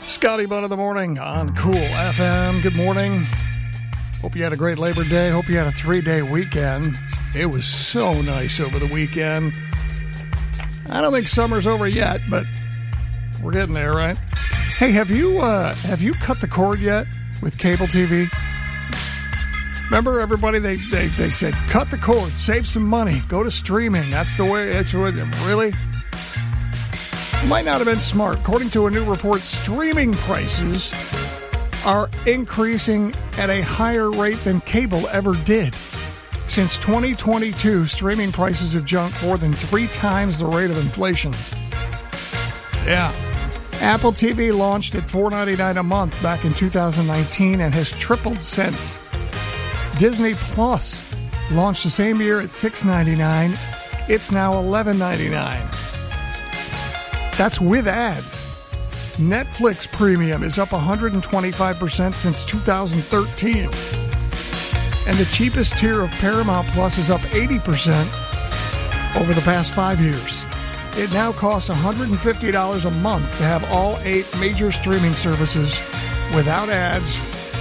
Scotty Bud of the Morning on Cool FM. Good morning. Hope you had a great Labor Day. Hope you had a 3-day weekend. It was so nice over the weekend. I don't think summer's over yet, but we're getting there, right? Hey, have you cut the cord yet with cable TV? Remember, everybody, they said, cut the cord, save some money, go to streaming. That's the way. It's really? Might not have been smart. According to a new report, streaming prices are increasing at a higher rate than cable ever did. Since 2022, streaming prices have jumped more than 3 times the rate of inflation. Yeah. Apple TV launched at $4.99 a month back in 2019 and has tripled since. Disney Plus launched the same year at $6.99. It's now $11.99. That's with ads. Netflix Premium is up 125% since 2013. And the cheapest tier of Paramount Plus is up 80% over the past 5 years. It now costs $150 a month to have all 8 major streaming services without ads.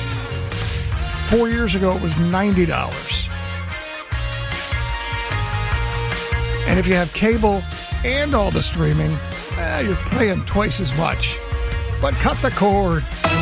4 years ago, it was $90. And if you have cable and all the streaming, you're paying twice as much. But cut the cord.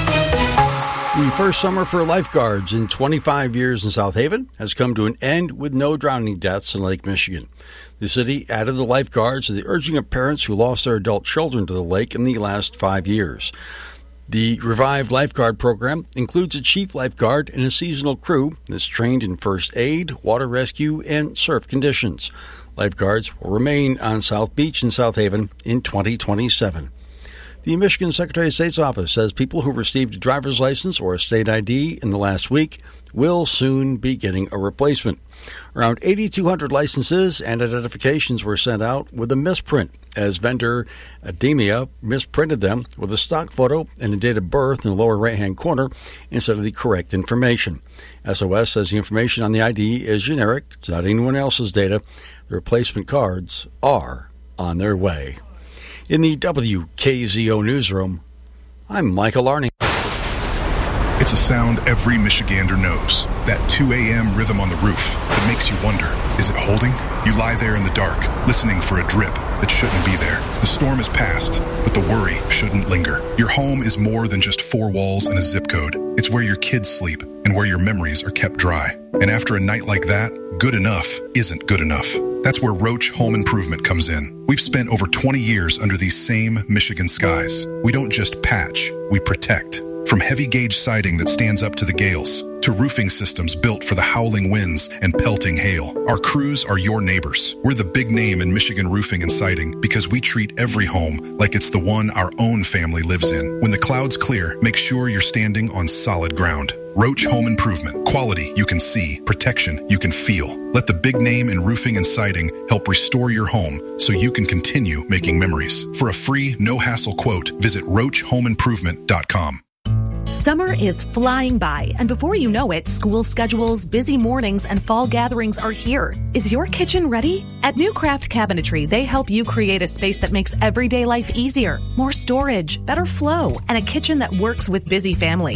The first summer for lifeguards in 25 years in South Haven has come to an end with no drowning deaths in Lake Michigan. The city added the lifeguards to the urging of parents who lost their adult children to the lake in the last 5 years. The revived lifeguard program includes a chief lifeguard and a seasonal crew that's trained in first aid, water rescue, and surf conditions. Lifeguards will remain on South Beach in South Haven in 2027. The Michigan Secretary of State's office says people who received a driver's license or a state ID in the last week will soon be getting a replacement. Around 8,200 licenses and identifications were sent out with a misprint, as vendor Ademia misprinted them with a stock photo and a date of birth in the lower right-hand corner instead of the correct information. SOS says the information on the ID is generic. It's not anyone else's data. The replacement cards are on their way. In the WKZO newsroom, I'm Michael Arning. It's a sound every Michigander knows. That 2 a.m. rhythm on the roof that makes you wonder, is it holding? You lie there in the dark, listening for a drip that shouldn't be there. The storm is past, but the worry shouldn't linger. Your home is more than just 4 walls and a zip code. It's where your kids sleep and where your memories are kept dry. And after a night like that, good enough isn't good enough. That's where Roach Home Improvement comes in. We've spent over 20 years under these same Michigan skies. We don't just patch, we protect. From heavy gauge siding that stands up to the gales, to roofing systems built for the howling winds and pelting hail. Our crews are your neighbors. We're the big name in Michigan roofing and siding because we treat every home like it's the one our own family lives in. When the clouds clear, make sure you're standing on solid ground. Roach Home Improvement. Quality you can see, protection you can feel. Let the big name in roofing and siding help restore your home so you can continue making memories. For a free, no-hassle quote, visit roachhomeimprovement.com. Summer is flying by, and before you know it, school schedules, busy mornings, and fall gatherings are here. Is your kitchen ready? At New Craft Cabinetry, they help you create a space that makes everyday life easier, more storage, better flow, and a kitchen that works with busy families.